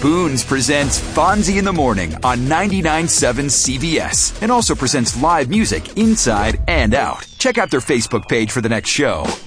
Boons presents Fonzie in the Morning on 99.7 CBS and also presents live music inside and out. Check out their Facebook page for the next show.